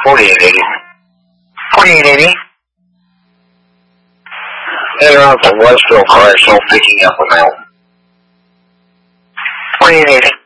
4880. 4880. Interrupt from Westville Correctional picking up a mail. 4880.